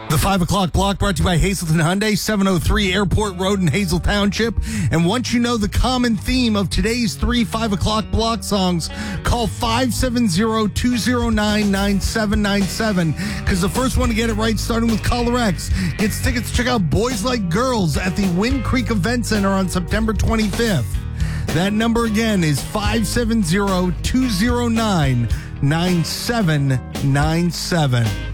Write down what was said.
The 5 o'clock block brought to you by Hazelton Hyundai, 703 Airport Road in Hazel Township. And once you know the common theme of today's 5 o'clock block songs, call 570-209-9797. Because the first one to get it right, starting with Caller X, gets tickets to check out Boys Like Girls at the Wind Creek Event Center on September 25th. That number again is 570-209-9797.